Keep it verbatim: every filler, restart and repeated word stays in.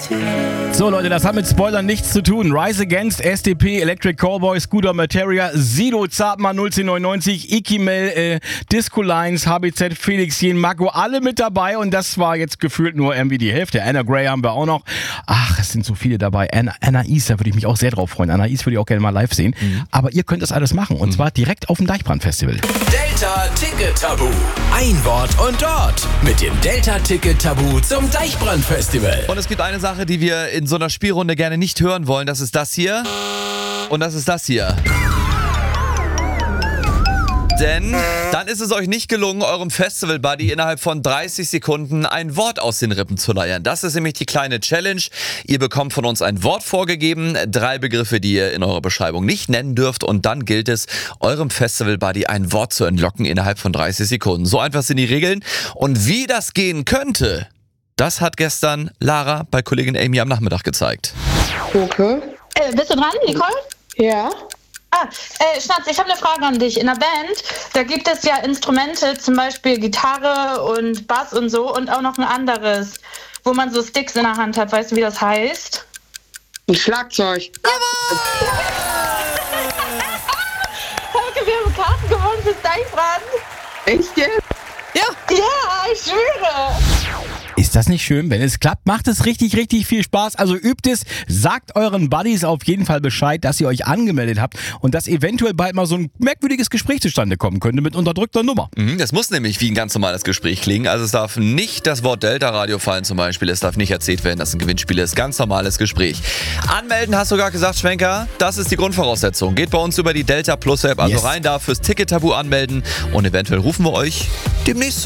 So Leute, das hat mit Spoilern nichts zu tun. Rise Against, S D P, Electric Callboy, Scooter Materia, Sido, Zartmann null zehn neunundneunzig, Ikimel, äh, Disco Lines, H B Z, Felix Jen, Marco, alle mit dabei und das war jetzt gefühlt nur irgendwie die Hälfte. Anna Gray haben wir auch noch. Ach, es sind so viele dabei. Anna, Anais, da würde ich mich auch sehr drauf freuen. Anais würde ich auch gerne mal live sehen. Mhm. Aber ihr könnt das alles machen und mhm. zwar direkt auf dem Deichbrand-Festival. Delta Ticket Tabu. Ein Wort und dort mit dem Delta Ticket Tabu zum Deichbrand-Festival. Und es gibt eine Sache, die wir in so einer Spielrunde gerne nicht hören wollen. Das ist das hier. Und das ist das hier. Denn dann ist es euch nicht gelungen, eurem Festival-Buddy innerhalb von dreißig Sekunden ein Wort aus den Rippen zu leiern. Das ist nämlich die kleine Challenge. Ihr bekommt von uns ein Wort vorgegeben, drei Begriffe, die ihr in eurer Beschreibung nicht nennen dürft und dann gilt es, eurem Festival-Buddy ein Wort zu entlocken innerhalb von dreißig Sekunden. So einfach sind die Regeln. Und wie das gehen könnte, das hat gestern Lara bei Kollegin Amy am Nachmittag gezeigt. Okay. Äh, bist du dran, Nicole? Ja. Ah, äh, Schnatz, ich habe eine Frage an dich. In der Band, da gibt es ja Instrumente, zum Beispiel Gitarre und Bass und so und auch noch ein anderes, wo man so Sticks in der Hand hat. Weißt du, wie das heißt? Ein Schlagzeug. Danke, wir haben Karten gewonnen fürs Deichbrand. Echt jetzt? Ja. Ja, ich schwöre. Ist das nicht schön? Wenn es klappt, macht es richtig, richtig viel Spaß. Also übt es, sagt euren Buddies auf jeden Fall Bescheid, dass ihr euch angemeldet habt und dass eventuell bald mal so ein merkwürdiges Gespräch zustande kommen könnte mit unterdrückter Nummer. Mhm, das muss nämlich wie ein ganz normales Gespräch klingen. Also es darf nicht das Wort Delta-Radio fallen zum Beispiel. Es darf nicht erzählt werden, dass ein Gewinnspiel ist. Ganz normales Gespräch. Anmelden hast du gerade gesagt, Schwenker. Das ist die Grundvoraussetzung. Geht bei uns über die Delta Plus App. Also yes. rein da fürs Ticket-Tabu anmelden und eventuell rufen wir euch demnächst